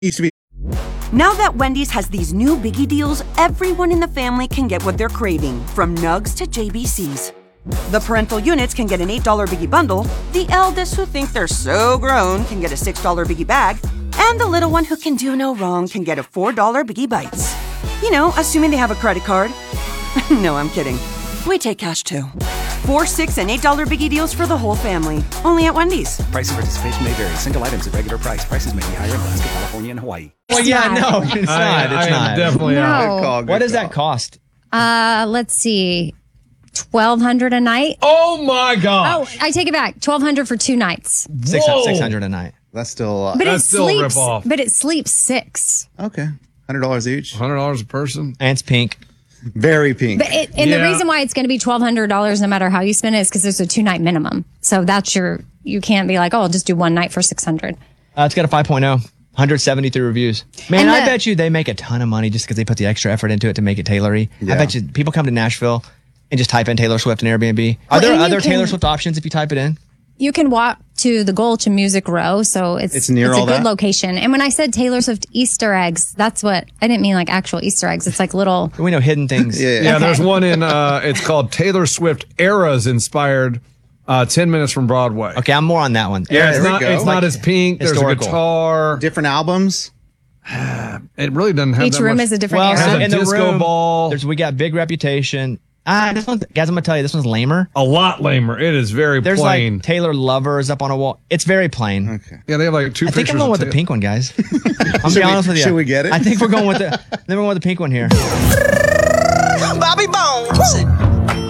Used to be. Now that Wendy's has these new biggie deals, everyone in the family can get what they're craving, from nugs to JBCs. The parental units can get an $8 biggie bundle, the eldest who think they're so grown can get a $6 biggie bag, and the little one who can do no wrong can get a $4 biggie bites. You know, assuming they have a credit card. No, I'm kidding. We take cash too. $4, $6, and $8 biggie deals for the whole family. Only at Wendy's. Price and participation may vary. Single items at regular price. Prices may be higher in Alaska, California, and Hawaii. Well, yeah, no, it's not. It's not. Definitely not. No. What does that cost? Let's see. $1,200 a night. Oh my god! Oh, I take it back. $1,200 for 2 nights. 600 a night. That's still a lot. But That's it still a sleeps. rip-off. But it sleeps 6. Okay. $100 each. $100 a person. And it's pink. Very pink. But the reason why it's going to be $1,200 no matter how you spend it is because there's a 2-night minimum. So that's you can't be like, oh, I'll just do 1 night for $600. It's got a 5.0. 173 reviews. Man, I bet you they make a ton of money just because they put the extra effort into it to make it Taylory. Yeah. I bet you people come to Nashville and just type in Taylor Swift and Airbnb. Are there other Taylor Swift options if you type it in? You can walk to the Gulch and Music Row, so it's near all a good that? location. And when I said Taylor Swift Easter eggs, that's what I didn't mean like actual Easter eggs. It's like little. We know hidden things. Yeah, there's one in. It's called Taylor Swift Eras Inspired. 10 minutes from Broadway. Okay, I'm more on that one. Yeah, there we go. it's not as pink. There's a historical. guitar. Different albums. It really doesn't have Each that room much. is a different Well, era. so Has a in the disco room, ball. we got Big Reputation. This one, guys, I'm gonna tell you, this one's lamer. A lot lamer. It is very There's plain. like Taylor Lovers up on a wall. It's very plain. Okay. Yeah, they have like 2 I think pictures. I'm going of with the pink one, guys. I'm be honest with you. Should we get it? I think we're going with the. Then we're going with the pink one here. Bobby Bones.